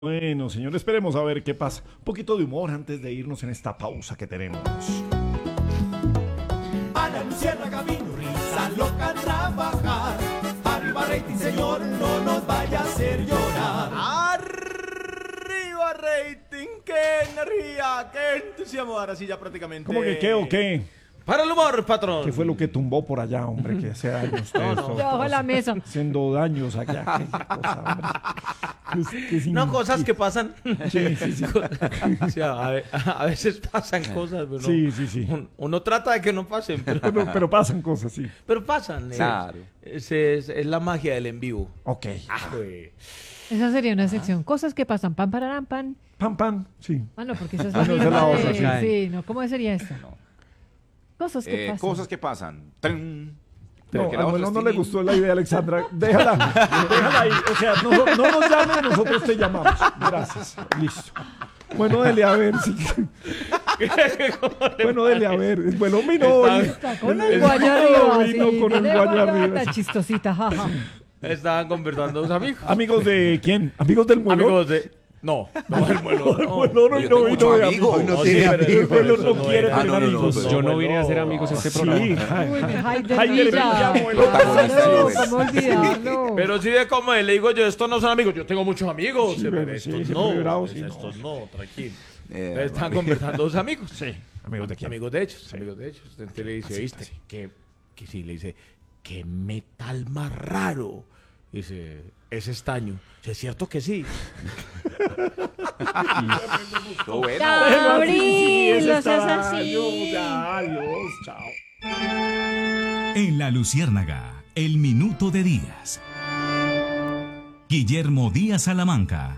Bueno, señor, esperemos a ver qué pasa. Un poquito de humor antes de irnos en esta pausa que tenemos. Ana Luciérnaga vino, risa loca a trabajar. Arriba rating, señor, no nos vaya a hacer llorar. Arriba rating, qué energía, qué entusiasmo. Ahora sí ya prácticamente. ¿Cómo que qué o qué? Para el humor, patrón. ¿Qué fue lo que tumbó por allá, hombre? Que hace años ustedes Debajo de la mesa. haciendo daños allá. Qué cosa, hombre. No, cosas que pasan. Sí. O sea, a veces pasan cosas, pero Sí. uno trata de que no pasen, Pero pasan cosas, sí. pero pasan. Claro. Es la magia del en vivo. Ok. Esa sería una sección. Cosas que pasan. Pan, pararam, pan. Pan, sí. Ah, no, porque esa es Ah, no, esa es la otra, de... sí. Sí, no. ¿Cómo sería esta? Cosas que pasan. Cosas que pasan. ¡Trin! No, Que la a otra Manuel es no le tilín. gustó la idea, Alexandra. Déjala ahí. O sea, no nos llames, nosotros te llamamos. Gracias. Listo. Bueno, dele a ver. Sí. Bueno, dele a ver. Bueno, vino hoy. Está con el guayo arriba. Vino Sí, con el tiene guayo guayabata arriba. chistosita, jaja. Estaban conversando dos amigos. ¿Amigos de quién? ¿Amigos del muelo? Amigos de... No, el muelo. El muelo no Yo tengo vino muchos de amigos. amigos. No Sí, tiene pero amigos. el muelo Eso no no quiere es. tener no, amigos. no, Yo no vine a ser amigos este programa. Sí, Uy, Haider Haider Villa. Villa, protagonista, Claro, sí, ¿cómo olvidarlo? Pero sí de cómo le digo yo, estos no son amigos. Yo tengo muchos amigos. Sí, pero pero estos sí, no. siempre bravo, sí, Estos no, tranquilo. Eh, Están conversando dos amigos. Sí. ¿Amigos de quién? Amigos de ellos. Amigos de ellos. Entonces le dice, ¿viste? Que sí, le dice, qué metal más raro. Dice, es estaño. ¿Es cierto que sí? Todo bueno. Ya, Abril, ese no está seas daño, así. ya, adiós, chao. En La Luciérnaga, el minuto de Díaz. Guillermo Díaz Salamanca.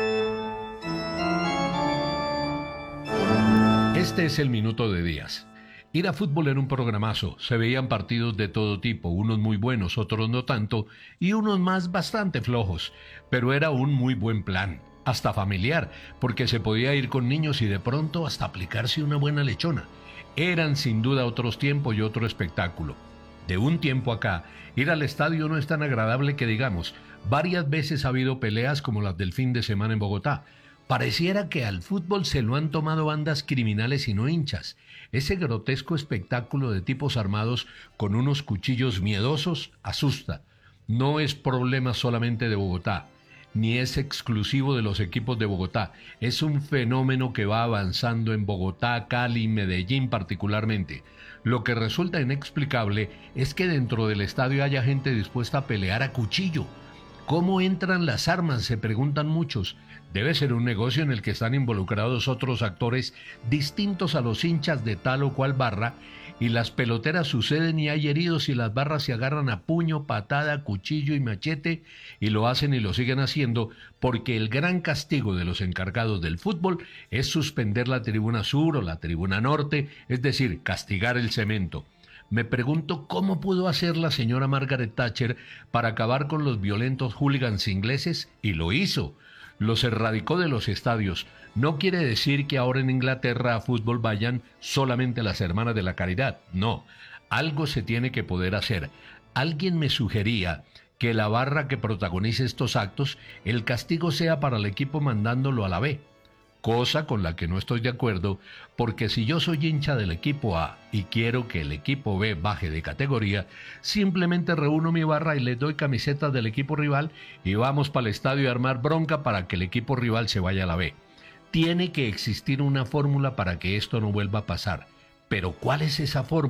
Este es el minuto de Díaz. Ir a fútbol era un programazo, se veían partidos de todo tipo, unos muy buenos, otros no tanto, y unos más bastante flojos, pero era un muy buen plan, hasta familiar, porque se podía ir con niños y de pronto hasta aplicarse una buena lechona. Eran sin duda otros tiempos y otro espectáculo. De un tiempo acá, ir al estadio no es tan agradable que digamos, varias veces ha habido peleas como las del fin de semana en Bogotá. Pareciera que al fútbol se lo han tomado bandas criminales y no hinchas. Ese grotesco espectáculo de tipos armados con unos cuchillos miedosos asusta. No es problema solamente de Bogotá, ni es exclusivo de los equipos de Bogotá. Es un fenómeno que va avanzando en Bogotá, Cali y Medellín particularmente. Lo que resulta inexplicable es que dentro del estadio haya gente dispuesta a pelear a cuchillo. ¿Cómo entran las armas?, se preguntan muchos. Debe ser un negocio en el que están involucrados otros actores distintos a los hinchas de tal o cual barra, y las peloteras suceden y hay heridos y las barras se agarran a puño, patada, cuchillo y machete, y lo hacen y lo siguen haciendo porque el gran castigo de los encargados del fútbol es suspender la tribuna sur o la tribuna norte, es decir, castigar el cemento. Me pregunto cómo pudo hacer la señora Margaret Thatcher para acabar con los violentos hooligans ingleses, y lo hizo. Los erradicó de los estadios. No quiere decir que ahora en Inglaterra a fútbol vayan solamente las hermanas de la caridad. No, algo se tiene que poder hacer. Alguien me sugería que la barra que protagonice estos actos, el castigo sea para el equipo mandándolo a la B. Cosa con la que no estoy de acuerdo, porque si yo soy hincha del equipo A y quiero que el equipo B baje de categoría, simplemente reúno mi barra y les doy camisetas del equipo rival y vamos para el estadio a armar bronca para que el equipo rival se vaya a la B. Tiene que existir una fórmula para que esto no vuelva a pasar. Pero ¿cuál es esa fórmula?